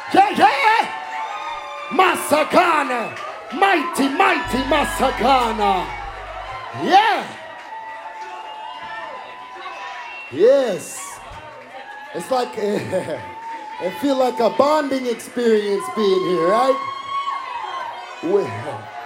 Yeah, yeah. Masakana. Mighty, mighty Masakana. Yeah. Yes. It's like, it feel like a bonding experience being here, right?